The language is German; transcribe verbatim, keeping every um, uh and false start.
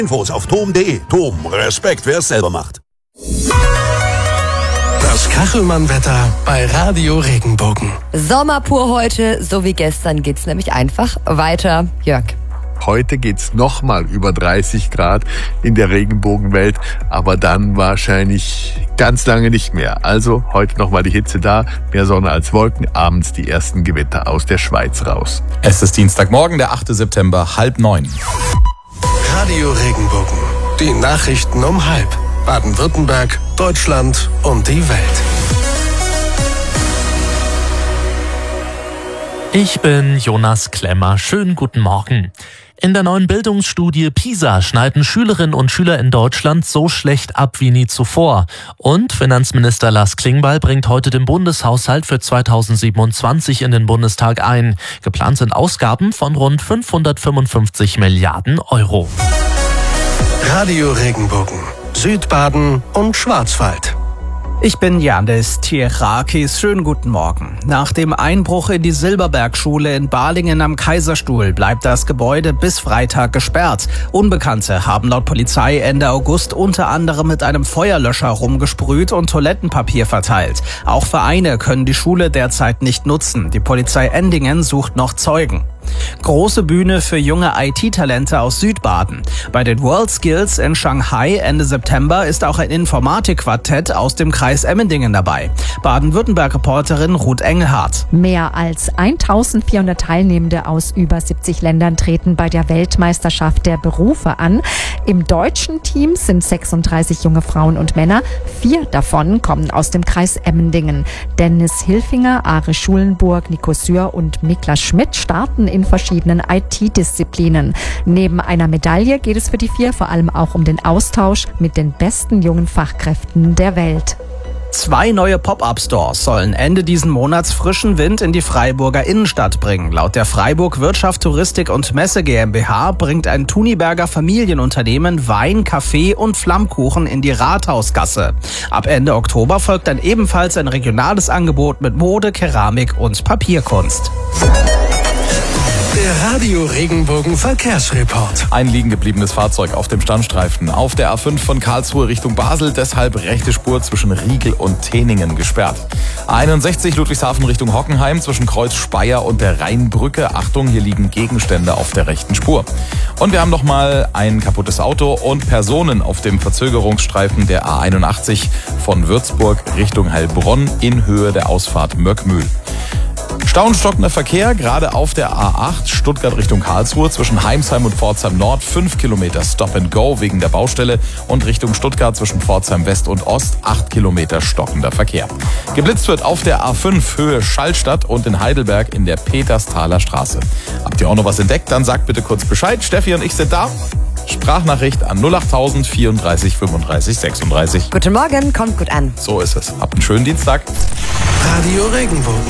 Infos auf tom punkt de. Tom, Respekt, wer es selber macht. Das Kachelmann-Wetter bei Radio Regenbogen. Sommer pur heute, so wie gestern geht's nämlich einfach weiter. Jörg. Heute geht's nochmal über dreißig Grad in der Regenbogenwelt, aber dann wahrscheinlich ganz lange nicht mehr. Also heute nochmal die Hitze da, mehr Sonne als Wolken, abends die ersten Gewitter aus der Schweiz raus. Es ist Dienstagmorgen, der achte September, halb neun. Radio Regenbogen. Die Nachrichten um halb. Baden-Württemberg, Deutschland und die Welt. Ich bin Jonas Klemmer. Schönen guten Morgen. In der neuen Bildungsstudie PISA schneiden Schülerinnen und Schüler in Deutschland so schlecht ab wie nie zuvor. Und Finanzminister Lars Klingbeil bringt heute den Bundeshaushalt für zweitausendsiebenundzwanzig in den Bundestag ein. Geplant sind Ausgaben von rund fünfhundertfünfundfünfzig Milliarden Euro. Radio Regenbogen. Südbaden und Schwarzwald. Ich bin Janis Tierakis. Schönen guten Morgen. Nach dem Einbruch in die Silberbergschule in Balingen am Kaiserstuhl bleibt das Gebäude bis Freitag gesperrt. Unbekannte haben laut Polizei Ende August unter anderem mit einem Feuerlöscher rumgesprüht und Toilettenpapier verteilt. Auch Vereine können die Schule derzeit nicht nutzen. Die Polizei Endingen sucht noch Zeugen. Große Bühne für junge I T-Talente aus Südbaden. Bei den World Skills in Shanghai Ende September ist auch ein Informatikquartett aus dem Kreis Emmendingen dabei. Baden-Württemberg-Reporterin Ruth Engelhardt. Mehr als eintausendvierhundert Teilnehmende aus über siebzig Ländern treten bei der Weltmeisterschaft der Berufe an. Im deutschen Team sind sechsunddreißig junge Frauen und Männer. Vier davon kommen aus dem Kreis Emmendingen. Dennis Hilfinger, Are Schulenburg, Nico Sür und Miklas Schmidt starten in verschiedenen I T-Disziplinen. Neben einer Medaille geht es für die vier vor allem auch um den Austausch mit den besten jungen Fachkräften der Welt. Zwei neue Pop-up-Stores sollen Ende diesen Monats frischen Wind in die Freiburger Innenstadt bringen. Laut der Freiburg Wirtschaft, Touristik und Messe GmbH bringt ein Thuniberger Familienunternehmen Wein, Kaffee und Flammkuchen in die Rathausgasse. Ab Ende Oktober folgt dann ebenfalls ein regionales Angebot mit Mode, Keramik und Papierkunst. Der Radio Regenbogen Verkehrsreport. Ein liegen gebliebenes Fahrzeug auf dem Standstreifen auf der A fünf von Karlsruhe Richtung Basel, deshalb rechte Spur zwischen Riegel und Teningen gesperrt. A einundsechzig Ludwigshafen Richtung Hockenheim zwischen Kreuz Speyer und der Rheinbrücke. Achtung, hier liegen Gegenstände auf der rechten Spur. Und wir haben noch mal ein kaputtes Auto und Personen auf dem Verzögerungsstreifen der A einundachtzig von Würzburg Richtung Heilbronn in Höhe der Ausfahrt Möckmühl. Stauenstockender Verkehr, gerade auf der A acht, Stuttgart Richtung Karlsruhe, zwischen Heimsheim und Pforzheim Nord, fünf Kilometer Stop and Go wegen der Baustelle und Richtung Stuttgart zwischen Pforzheim West und Ost, acht Kilometer stockender Verkehr. Geblitzt wird auf der A fünf Höhe Schallstadt und in Heidelberg in der Petersthaler Straße. Habt ihr auch noch was entdeckt? Dann sagt bitte kurz Bescheid. Steffi und ich sind da. Sprachnachricht an null achttausend vierunddreißig fünfunddreißig sechsunddreißig. Guten Morgen, kommt gut an. So ist es. Habt einen schönen Dienstag. Radio Regenbogen.